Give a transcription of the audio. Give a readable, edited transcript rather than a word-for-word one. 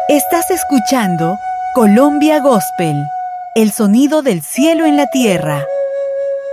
Estás escuchando Colombia Gospel, el sonido del cielo en la tierra.